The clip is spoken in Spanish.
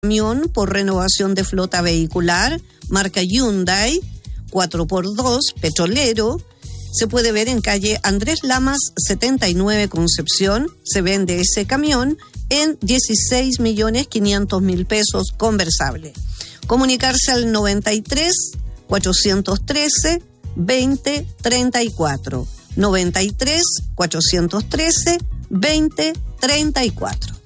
camión por renovación de flota vehicular, marca Hyundai, 4x2, petrolero. Se puede ver en calle Andrés Lamas 79 Concepción. Se vende ese camión en 16.500.000 pesos conversable. Comunicarse al 93 413 2034. 93 413 2034.